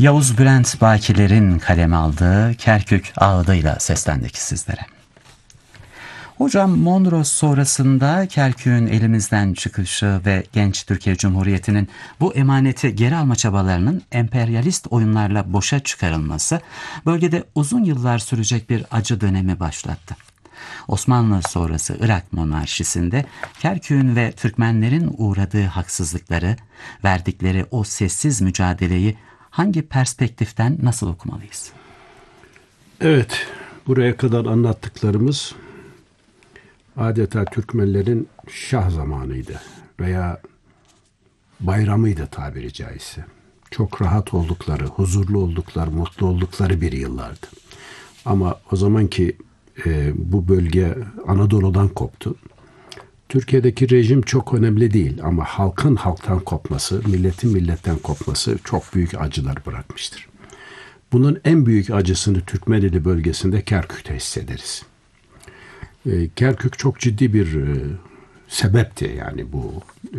Yavuz Bülent Bakiler'in kaleme aldığı Kerkük ağıdıyla seslendik sizlere. Hocam, Mondros sonrasında Kerkük'ün elimizden çıkışı ve genç Türkiye Cumhuriyeti'nin bu emaneti geri alma çabalarının emperyalist oyunlarla boşa çıkarılması bölgede uzun yıllar sürecek bir acı dönemi başlattı. Osmanlı sonrası Irak monarşisinde Kerkük'ün ve Türkmenlerin uğradığı haksızlıkları, verdikleri o sessiz mücadeleyi hangi perspektiften nasıl okumalıyız? Evet, buraya kadar anlattıklarımız adeta Türkmenlerin şah zamanıydı veya bayramıydı tabiri caizse. Çok rahat oldukları, huzurlu oldukları, mutlu oldukları bir yıllardı. Ama o zamanki bu bölge Anadolu'dan koptu. Türkiye'deki rejim çok önemli değil ama halkın halktan kopması, milletin milletten kopması çok büyük acılar bırakmıştır. Bunun en büyük acısını Türkmeneli bölgesinde Kerkük'te hissederiz. Kerkük çok ciddi bir sebepti, yani bu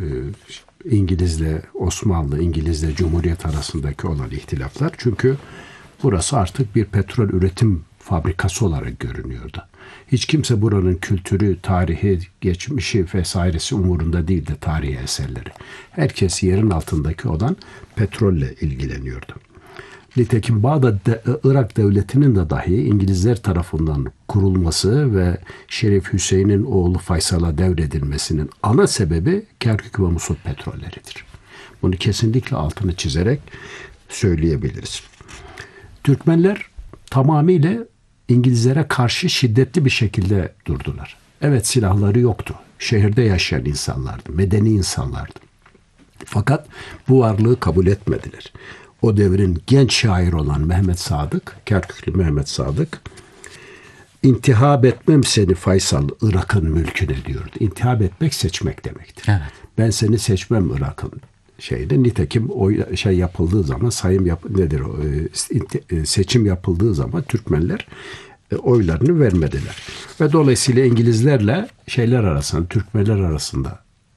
İngilizle Osmanlı, İngilizle Cumhuriyet arasındaki olan ihtilaflar. Çünkü burası artık bir petrol üretim fabrikası olarak görünüyordu. Hiç kimse buranın kültürü, tarihi, geçmişi vesairesi umurunda değildi, tarihi eserleri. Herkes yerin altındaki olan petrolle ilgileniyordu. Nitekim Bağdat Irak Devleti'nin de dahi İngilizler tarafından kurulması ve Şerif Hüseyin'in oğlu Faysal'a devredilmesinin ana sebebi Kerkük ve Musul petrolleridir. Bunu kesinlikle altını çizerek söyleyebiliriz. Türkmenler tamamıyla İngilizlere karşı şiddetli bir şekilde durdular. Evet, silahları yoktu. Şehirde yaşayan insanlardı, medeni insanlardı. Fakat bu varlığı kabul etmediler. O devrin genç şair olan Mehmet Sadık, Kerküklü Mehmet Sadık, "İntihab etmem seni Faysal, Irak'ın mülküne" diyordu. İntihab etmek seçmek demektir. Evet. Ben seni seçmem Irak'ın şeyde. Nitekim o yapıldığı zaman, seçim yapıldığı zaman Türkmenler oylarını vermediler. Ve dolayısıyla İngilizlerle Türkmenler arasında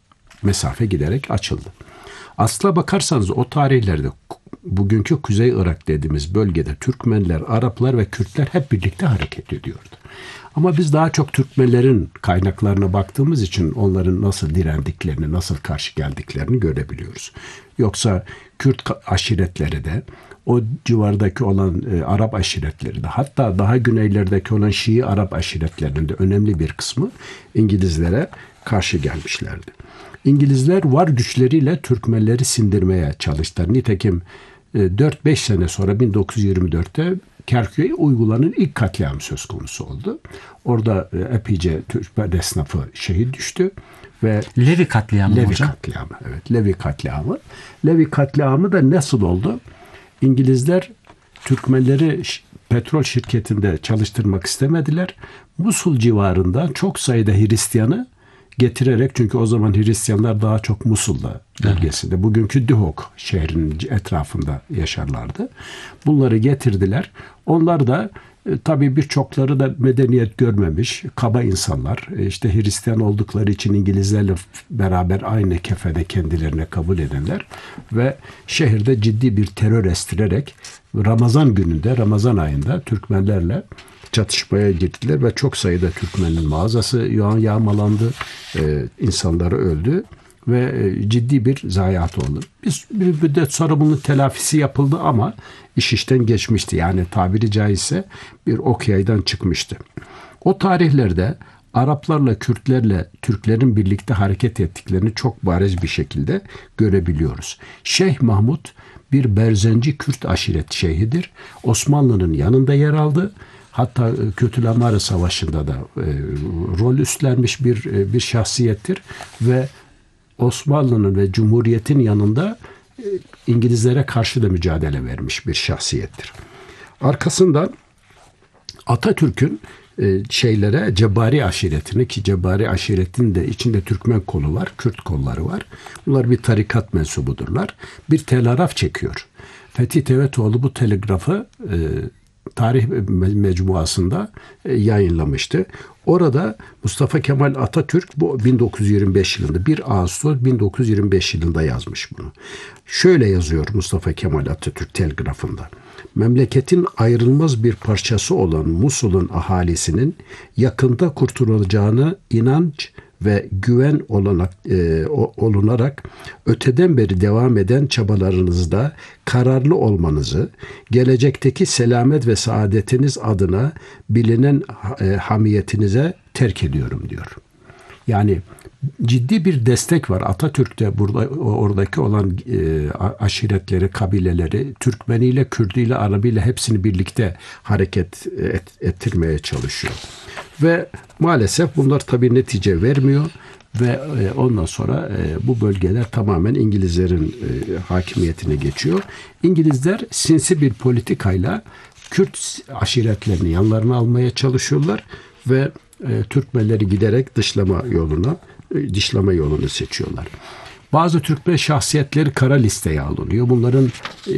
mesafe giderek açıldı. Aslına bakarsanız o tarihlerde bugünkü Kuzey Irak dediğimiz bölgede Türkmenler, Araplar ve Kürtler hep birlikte hareket ediyordu. Ama biz daha çok Türkmenlerin kaynaklarına baktığımız için onların nasıl direndiklerini, nasıl karşı geldiklerini görebiliyoruz. Yoksa Kürt aşiretleri de, o civardaki olan Arap aşiretleri de, hatta daha güneylerdeki olan Şii Arap aşiretlerinin de önemli bir kısmı İngilizlere karşı gelmişlerdi. İngilizler var güçleriyle Türkmenleri sindirmeye çalıştılar. Nitekim 4-5 sene sonra 1924'te Kerkük'e uygulanan ilk katliam söz konusu oldu. Orada epeyce Türkmen esnafı şehit düştü ve Levi katliamı Levi hocam. katliamı, evet, Levi katliamı. Levi katliamı da nasıl oldu? İngilizler Türkmenleri petrol şirketinde çalıştırmak istemediler. Musul civarında çok sayıda Hristiyanı getirerek, çünkü o zaman Hristiyanlar daha çok Musul'da bölgesinde, bugünkü Duhok şehrinin etrafında yaşarlardı. Bunları getirdiler. Onlar da tabii birçokları da medeniyet görmemiş, kaba insanlar. İşte Hristiyan oldukları için İngilizlerle beraber aynı kefede kendilerine kabul edenler ve şehirde ciddi bir terör estirerek Ramazan gününde, Ramazan ayında Türkmenlerle çatışmaya girdiler ve çok sayıda Türkmen'in mağazası yağmalandı, insanları öldü ve ciddi bir zayiat oldu. Bir müddet sonra bunun telafisi yapıldı ama iş işten geçmişti. Yani tabiri caizse bir ok yaydan çıkmıştı. O tarihlerde Araplarla, Kürtlerle Türklerin birlikte hareket ettiklerini çok bariz bir şekilde görebiliyoruz. Şeyh Mahmud bir Berzenci Kürt aşiret şeyhidir. Osmanlı'nın yanında yer aldı. Hatta Kötülemare Savaşı'nda da rol üstlenmiş bir şahsiyettir ve Osmanlı'nın ve Cumhuriyet'in yanında İngilizlere karşı da mücadele vermiş bir şahsiyettir. Arkasından Atatürk'ün Cebari aşiretini, ki Cebari aşiretinin de içinde Türkmen kolu var, Kürt kolları var. Bunlar bir tarikat mensubudurlar. Bir telgraf çekiyor. Fethi Tevetoğlu bu telgrafı tarih mecmuasında yayınlamıştı. Orada Mustafa Kemal Atatürk bu 1925 yılında 1 Ağustos 1925 yılında yazmış bunu. Şöyle yazıyor Mustafa Kemal Atatürk telgrafında. Memleketin ayrılmaz bir parçası olan Musul'un ahalisinin yakında kurtulacağını inanç ve güven olunarak öteden beri devam eden çabalarınızda kararlı olmanızı, gelecekteki selamet ve saadetiniz adına bilinen hamiyetinize terk ediyorum diyor. Yani ciddi bir destek var. Atatürk'te burada oradaki olan aşiretleri, kabileleri Türkmeniyle, Kürdüyle, Arabiyle hepsini birlikte hareket ettirmeye çalışıyor. Ve maalesef bunlar tabii netice vermiyor ve ondan sonra bu bölgeler tamamen İngilizlerin hakimiyetine geçiyor. İngilizler sinsi bir politikayla Kürt aşiretlerini yanlarına almaya çalışıyorlar ve Türkmenleri giderek dışlama yolunu seçiyorlar. Bazı Türkmen şahsiyetleri kara listeye alınıyor. Bunların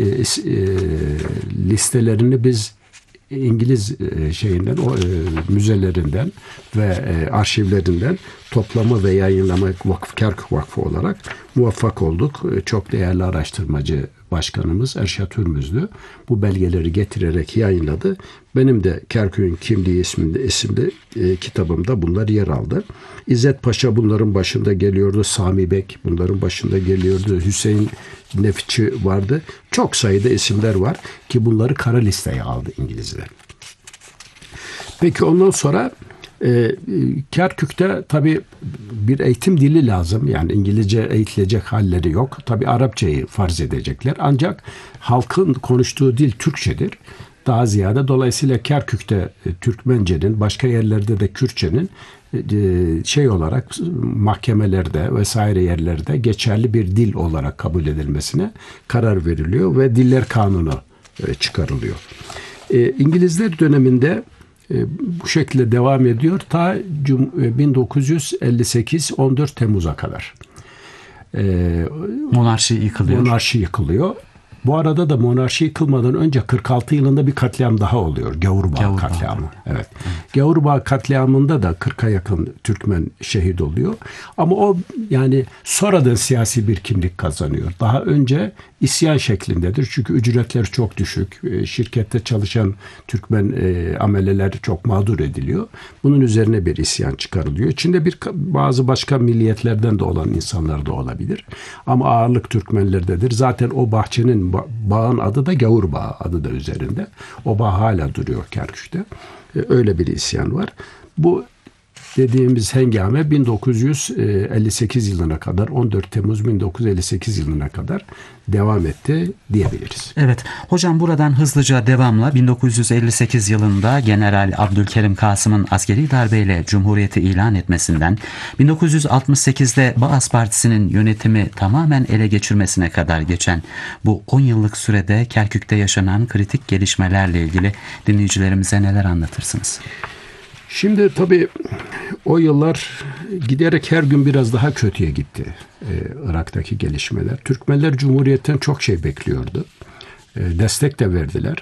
listelerini biz İngiliz müzelerinden ve arşivlerinden toplama ve yayınlama Kerkük Vakfı olarak muvaffak olduk. Çok değerli araştırmacı başkanımız Erşat Hürmüzlü bu belgeleri getirerek yayınladı. Benim de Kerkük'ün Kimliği isimli kitabımda bunlar yer aldı. İzzet Paşa bunların başında geliyordu. Sami Bek bunların başında geliyordu. Hüseyin Nefçi vardı. Çok sayıda isimler var ki bunları kara listeye aldı İngilizler. Peki ondan sonra Kerkük'te tabii bir eğitim dili lazım. Yani İngilizce eğitilecek halleri yok. Tabii Arapçayı farz edecekler. Ancak halkın konuştuğu dil Türkçedir. Daha ziyade dolayısıyla Kerkük'te Türkmencenin, başka yerlerde de Kürtçenin olarak mahkemelerde vesaire yerlerde geçerli bir dil olarak kabul edilmesine karar veriliyor ve Diller Kanunu çıkarılıyor. İngilizler döneminde bu şekilde devam ediyor ta 1958 14 Temmuz'a kadar. Monarşi yıkılıyor. Monarşi yıkılıyor. Bu arada da monarşi yıkılmadan önce 46 yılında bir katliam daha oluyor. Gavurbağ katliamı. Evet. Gavurbağ katliamında da 40'a yakın Türkmen şehit oluyor. Ama o yani sonradan siyasi bir kimlik kazanıyor. Daha önce isyan şeklindedir. Çünkü ücretler çok düşük. Şirkette çalışan Türkmen ameleler çok mağdur ediliyor. Bunun üzerine bir isyan çıkarılıyor. İçinde bazı başka milliyetlerden de olan insanlar da olabilir. Ama ağırlık Türkmenlerdedir. Zaten o bahçenin bağın adı da Gavurbağ adı da üzerinde. O bağ hala duruyor Kerkük'te. Öyle bir isyan var. Bu dediğimiz hengame 1958 yılına kadar 14 Temmuz 1958 yılına kadar devam etti diyebiliriz. Evet. Hocam buradan hızlıca devamla 1958 yılında General Abdülkerim Kasım'ın askeri darbeyle Cumhuriyeti ilan etmesinden 1968'de Baas Partisi'nin yönetimi tamamen ele geçirmesine kadar geçen bu 10 yıllık sürede Kerkük'te yaşanan kritik gelişmelerle ilgili dinleyicilerimize neler anlatırsınız? Şimdi tabii o yıllar giderek her gün biraz daha kötüye gitti Irak'taki gelişmeler. Türkmenler Cumhuriyet'ten çok şey bekliyordu. Destek de verdiler.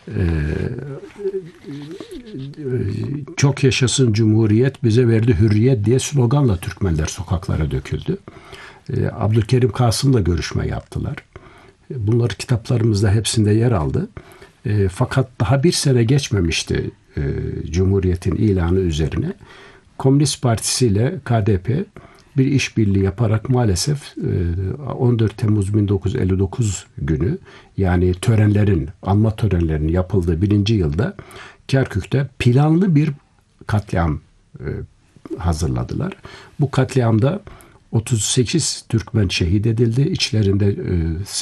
Çok yaşasın Cumhuriyet, bize verdi hürriyet diye sloganla Türkmenler sokaklara döküldü. Abdülkerim Kasım'la görüşme yaptılar. Bunlar kitaplarımızda hepsinde yer aldı. Fakat daha bir sene geçmemişti Cumhuriyet'in ilanı üzerine. Komünist Partisi ile KDP bir işbirliği yaparak maalesef 14 Temmuz 1959 günü yani anma törenlerinin yapıldığı 1. yılda Kerkük'te planlı bir katliam hazırladılar. Bu katliamda 38 Türkmen şehit edildi. İçlerinde